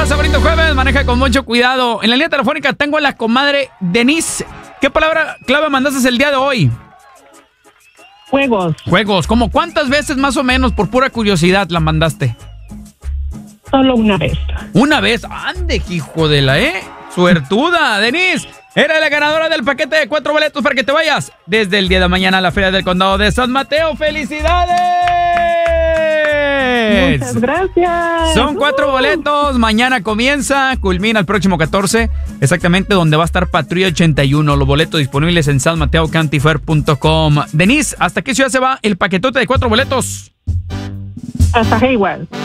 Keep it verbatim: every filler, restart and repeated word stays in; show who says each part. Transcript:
Speaker 1: raza, bonito jueves, maneja con mucho cuidado. En la línea telefónica tengo a la comadre Denise. ¿Qué palabra clave mandaste el día de hoy?
Speaker 2: Juegos.
Speaker 1: Juegos. ¿Cómo cuántas veces más o menos, por pura curiosidad, la mandaste?
Speaker 2: Solo una vez.
Speaker 1: Una vez. Ande, hijo de la, ¿eh? Suertuda, Denise. Eres la ganadora del paquete de cuatro boletos para que te vayas desde el día de mañana a la Feria del Condado de San Mateo. ¡Felicidades!
Speaker 2: Muchas gracias.
Speaker 1: Son cuatro
Speaker 2: uh.
Speaker 1: boletos. Mañana comienza, culmina el próximo catorce, exactamente donde va a estar Patrulla ochenta y uno. Los boletos disponibles en san mateo county fair punto com. Denise, ¿hasta qué ciudad se va el paquetote de cuatro boletos?
Speaker 2: Hasta Hayward.